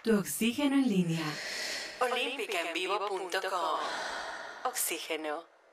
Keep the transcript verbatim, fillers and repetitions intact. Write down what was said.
Tu oxígeno en línea. olímpica en vivo punto com. Oxígeno.